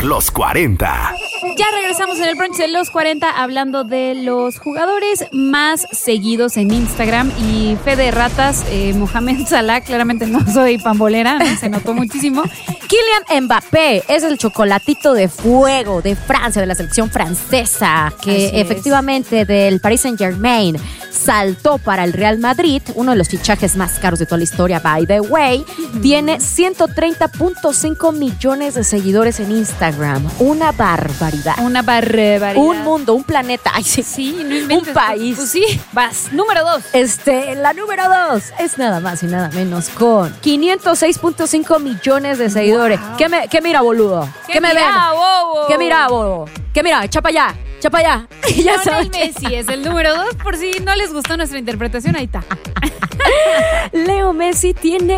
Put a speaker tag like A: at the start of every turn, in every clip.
A: los 40.
B: Ya regresamos en el brunch de los 40 hablando de los jugadores más seguidos en Instagram. Y fe de ratas, Mohamed Salah, claramente no soy pambolera, se notó muchísimo.
C: Kylian Mbappé es el chocolatito de fuego de Francia, de la selección francesa, que
B: Así
C: efectivamente del Paris Saint-Germain saltó para el Real Madrid, uno de los fichajes más caros de toda la historia, by the way. Tiene 130.5 millones de seguidores en Instagram. Una barbaridad.
B: Una barbaridad.
C: Un mundo, un planeta. Ay, sí.
B: Sí, no inventes.
C: Un país.
B: Pues sí, vas. Número 2.
C: La número 2 es nada más y nada menos con 506.5 millones de seguidores.
B: Wow.
C: ¿Qué mira, boludo? ¿Qué me ven?
B: bobo?
C: ¿Qué mira, bobo? ¿Qué mira? Echa para allá, echa para allá. Ya
B: Lionel
C: sabes.
B: Messi es el número 2, por si no les gustó nuestra interpretación, ahí está.
C: Leo Messi tiene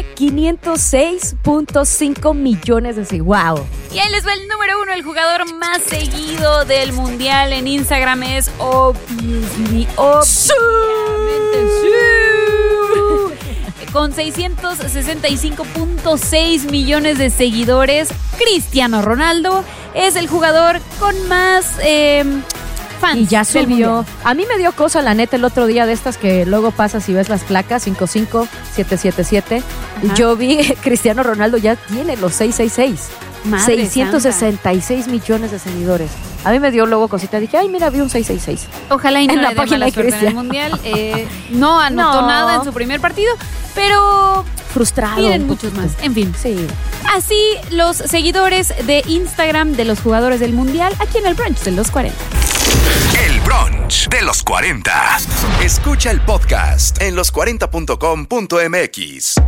C: 506.5 millones de seguidores. ¡Wow!
B: Y ahí les va el número 1, el jugador más seguido del mundial en Instagram es obviamente con 665.6 millones de seguidores, Cristiano Ronaldo es el jugador con más fans.
C: Y ya
B: del
C: subió.
B: mundial.
C: A mí me dio cosa, la neta, el otro día de estas que luego pasas y ves las placas 55777.
B: Ajá.
C: Yo vi Cristiano Ronaldo ya tiene los 666.
B: Madre
C: 666 millones de seguidores. A mí me dio luego cosita. Dije, ay, mira, vi un 666.
B: Ojalá y no
C: En la
B: le dé
C: página
B: mala
C: de
B: suerte en el
C: Cristiano.
B: mundial. No anotó
C: No.
B: nada en su primer partido, pero
C: Frustrado.
B: vienen
C: un
B: muchos
C: poquito.
B: más. En fin.
C: Sí.
B: Así los seguidores de Instagram de los jugadores del mundial aquí en el brunch de los 40.
A: El brunch de los 40. Escucha el podcast en los40.com.mx.